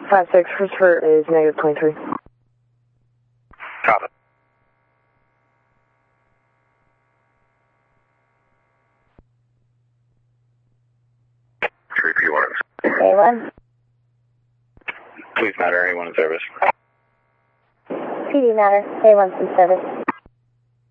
56, Christopher is negative 23. Copy. A1. Please matter, anyone in service. PD matter. A1's in service.